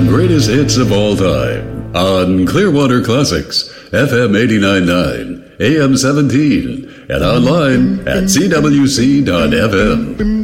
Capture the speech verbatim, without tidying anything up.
greatest hits of all time on Clearwater Classics, F M eighty-nine point nine, A M seventeen, and online at C W C dot F M.